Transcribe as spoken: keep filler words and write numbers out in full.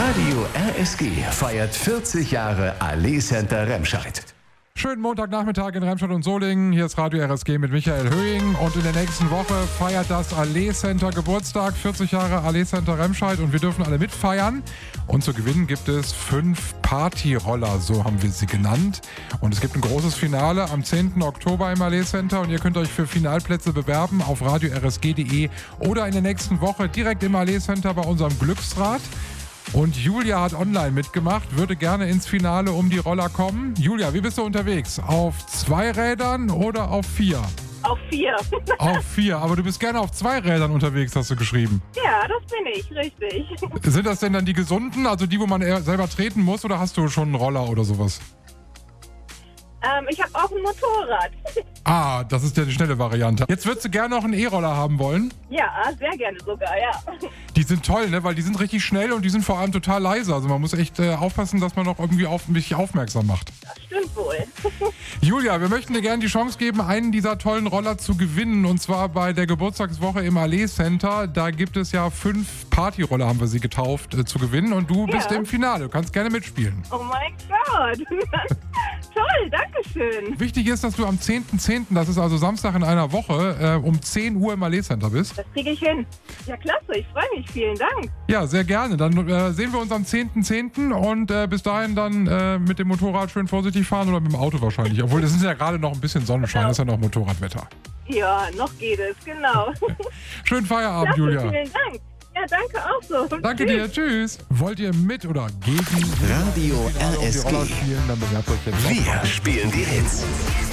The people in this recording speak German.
Radio R S G feiert vierzig Jahre Allee Center Remscheid. Schönen Montagnachmittag in Remscheid und Solingen. Hier ist Radio R S G mit Michael Höhing. Und in der nächsten Woche feiert das Allee Center Geburtstag. vierzig Jahre Allee Center Remscheid. Und wir dürfen alle mitfeiern. Und zu gewinnen gibt es fünf Partyroller, so haben wir sie genannt. Und es gibt ein großes Finale am zehnten Oktober im Allee Center. Und ihr könnt euch für Finalplätze bewerben auf radio r s g punkt d e oder in der nächsten Woche direkt im Allee Center bei unserem Glücksrad. Und Julia hat online mitgemacht, würde gerne ins Finale um die Roller kommen. Julia, wie bist du unterwegs? Auf zwei Rädern oder auf vier? Auf vier. Auf vier, aber du bist gerne auf zwei Rädern unterwegs, hast du geschrieben. Ja, das bin ich, richtig. Sind das denn dann die gesunden, also die, wo man eher selber treten muss, oder hast du schon einen Roller oder sowas? Ähm, ich habe auch ein Motorrad. Ah, das ist ja die schnelle Variante. Jetzt würdest du gerne noch einen E-Roller haben wollen? Ja, sehr gerne sogar, ja. Die sind toll, ne? Weil die sind richtig schnell und die sind vor allem total leise. Also man muss echt äh, aufpassen, dass man noch irgendwie auf mich aufmerksam macht. Das stimmt wohl. Julia, wir möchten dir gerne die Chance geben, einen dieser tollen Roller zu gewinnen. Und zwar bei der Geburtstagswoche im Allee Center. Da gibt es ja fünf Partyroller, haben wir sie getauft, äh, zu gewinnen. Und du Ja. bist im Finale. Du kannst gerne mitspielen. Oh mein Gott. Toll, danke schön. Wichtig ist, dass du am zehnten zehnten, das ist also Samstag in einer Woche, äh, um zehn Uhr im Allee Center bist. Das kriege ich hin. Ja, klasse, ich freue mich. Vielen Dank. Ja, sehr gerne. Dann äh, sehen wir uns am zehnten zehnten und äh, bis dahin dann äh, mit dem Motorrad schön vorsichtig fahren oder mit dem Auto wahrscheinlich. Obwohl, das ist ja gerade noch ein bisschen Sonnenschein, das ist ja noch Motorradwetter. Ja, noch geht es, genau. Schönen Feierabend, Klasse, Julia. vielen Dank. Ja, danke auch so. Danke Tschüss. dir, tschüss. Wollt ihr mit oder gegen Radio R S G. Roller spielen, dann bewerbt euch jetzt. Wir spielen die Hits.